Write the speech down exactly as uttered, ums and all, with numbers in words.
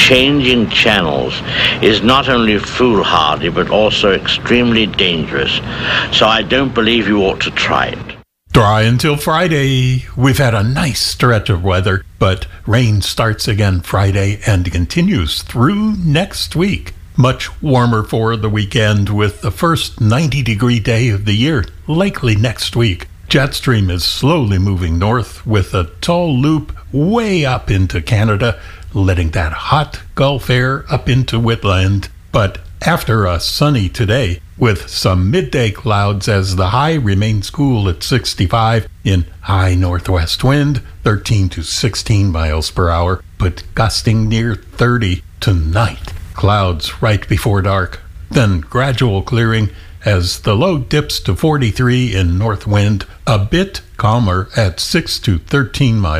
changing channels is not only foolhardy but also extremely dangerous. So I don't believe you ought to try it. Dry until Friday. We've had a nice stretch of weather, but rain starts again Friday and continues through next week. Much warmer for the weekend with the first ninety degree day of the year likely next week. Jet stream is slowly moving north with a tall loop way up into Canada, letting that hot Gulf air up into Whitland. But after a sunny today, with some midday clouds as the high remains cool at sixty-five in high northwest wind, thirteen to sixteen miles per hour, but gusting near thirty tonight. Clouds right before dark, then gradual clearing as the low dips to forty-three in north wind, a bit calmer at six to thirteen miles.